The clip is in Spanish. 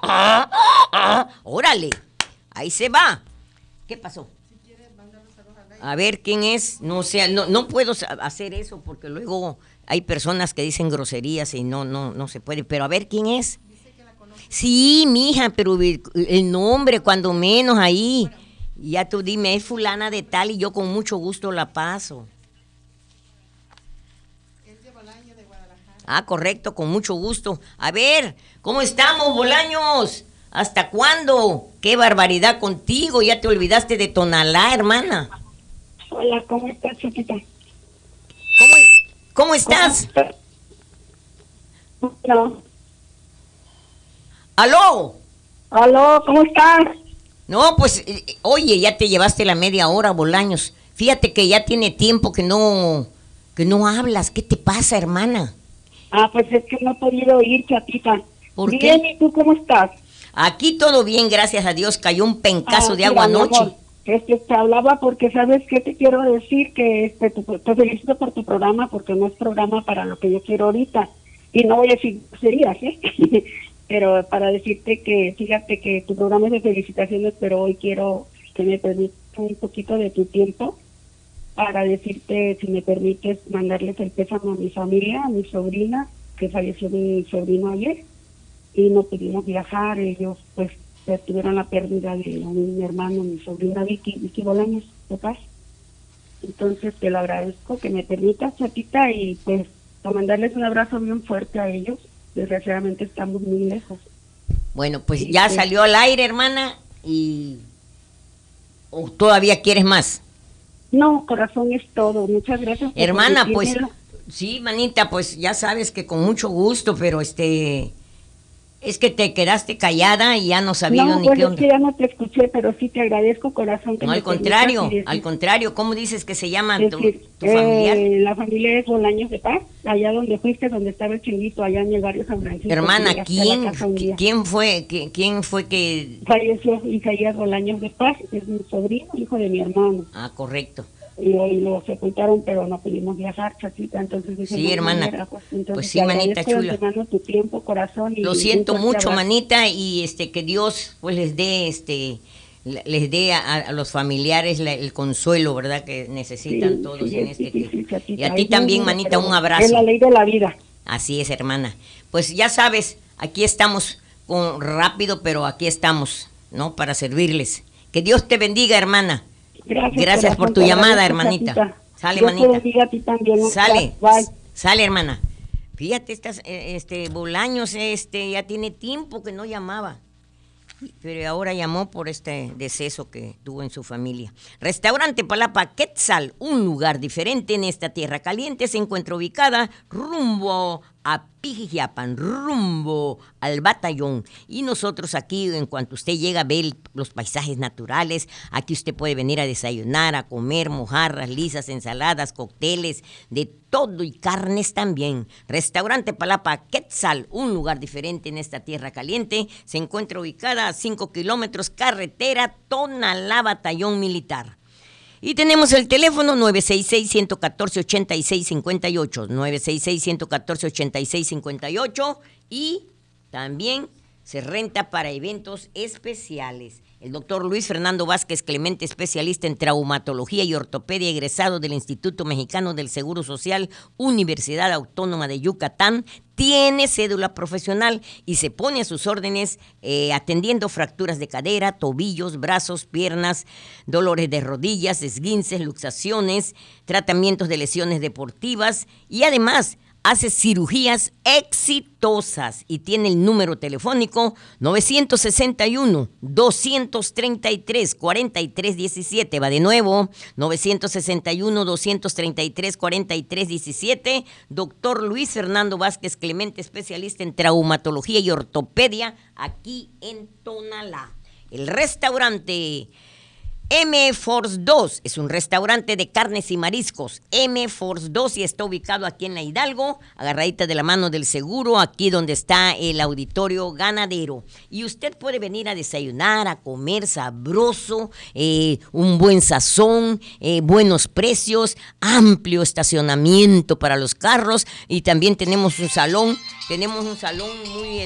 Órale, ahí se va. ¿Qué pasó? A ver quién es. No sé, no puedo hacer eso porque luego hay personas que dicen groserías y no se puede. Pero a ver quién es. Sí, mija, pero el nombre cuando menos ahí. Ya tú dime, es fulana de tal y yo con mucho gusto la paso. Ah, correcto, con mucho gusto. A ver, ¿cómo estamos, Bolaños? ¿Hasta cuándo? ¡Qué barbaridad contigo! Ya te olvidaste de Tonalá, hermana. Hola, ¿cómo estás, chiquita? ¿Cómo estás? No. ¡Aló! Aló, ¿cómo estás? No, pues, oye, ya te llevaste la media hora, Bolaños. Fíjate que ya tiene tiempo que no hablas. ¿Qué te pasa, hermana? Ah, pues es que no he podido ir, chatita. ¿Por qué? Bien, ¿y tú cómo estás? Aquí todo bien, gracias a Dios. Cayó un pencazo de mira, agua mi anoche. amor, te hablaba porque, ¿sabes qué te quiero decir? Que te felicito por tu programa, porque no es programa para lo que yo quiero ahorita. Y no voy a decir serías, ¿eh? Pero para decirte que, fíjate que tu programa es de felicitaciones, pero hoy quiero que me permitas un poquito de tu tiempo para decirte, si me permites, mandarles el pésame a mi familia, a mi sobrina, que falleció mi sobrino ayer, y no pudimos viajar. Ellos, pues, tuvieron la pérdida de mi hermano, mi sobrina Vicky Bolaños, de Paz. Entonces, te lo agradezco, que me permitas, chatita, y pues, a mandarles un abrazo bien fuerte a ellos. Desgraciadamente estamos muy lejos. Bueno, pues ya salió al aire, hermana, y... ¿O todavía quieres más? No, corazón, es todo. Muchas gracias. Hermana, pues, sí, manita, pues ya sabes que con mucho gusto, pero es que te quedaste callada y ya no sabía ni qué onda. Es que ya no te escuché, pero sí te agradezco, corazón. Que no, al contrario, ¿cómo dices que se llama tu familiar? La familia es Bolaños de Paz, allá donde fuiste, donde estaba el chinguito, allá en el barrio San Francisco. Hermana, ¿quién fue que...? Falleció Isaías Bolaños de Paz, es mi sobrino, hijo de mi hermano. Ah, correcto. Y lo sepultaron, pero no pudimos viajar, chatita, entonces dije, sí, hermana, entonces, pues sí, manita chula. Tu tiempo, corazón, y lo siento mucho, manita, y que Dios pues les dé a los familiares el consuelo, ¿verdad? Que necesitan todos en este tiempo. Y a ti también, manita, un abrazo. Es la ley de la vida. Así es, hermana. Pues ya sabes, aquí estamos rápido, pero aquí estamos, ¿no? Para servirles. Que Dios te bendiga, hermana. Gracias por tu llamada, hermanita. Chatita. Sale, Dios manita. te bendiga a ti también. Sale. Bye. Sale, hermana. Fíjate, Bolaños, ya tiene tiempo que no llamaba. Pero ahora llamó por este deceso que tuvo en su familia. Restaurante Palapa Quetzal, un lugar diferente en esta tierra caliente, se encuentra ubicada rumbo a Pijijiapan, rumbo al Batallón. Y nosotros aquí, en cuanto usted llega, ve los paisajes naturales. Aquí usted puede venir a desayunar, a comer mojarras lisas, ensaladas, cócteles, de todo y carnes también. Restaurante Palapa Quetzal, un lugar diferente en esta tierra caliente, se encuentra ubicada a 5 kilómetros, carretera Tonalá, Batallón Militar. Y tenemos el teléfono 966-114-8658, 966-114-8658, y también se renta para eventos especiales. El doctor Luis Fernando Vázquez Clemente, especialista en traumatología y ortopedia, egresado del Instituto Mexicano del Seguro Social, Universidad Autónoma de Yucatán, tiene cédula profesional y se pone a sus órdenes atendiendo fracturas de cadera, tobillos, brazos, piernas, dolores de rodillas, esguinces, luxaciones, tratamientos de lesiones deportivas y además hace cirugías exitosas y tiene el número telefónico 961-233-4317. Va de nuevo, 961-233-4317. Doctor Luis Fernando Vázquez Clemente, especialista en traumatología y ortopedia, aquí en Tonalá. El restaurante M-Force 2 es un restaurante de carnes y mariscos. M-Force 2 y está ubicado aquí en la Hidalgo, agarradita de la mano del seguro, aquí donde está el auditorio ganadero. Y usted puede venir a desayunar, a comer sabroso, un buen sazón, buenos precios, amplio estacionamiento para los carros y también tenemos un salón muy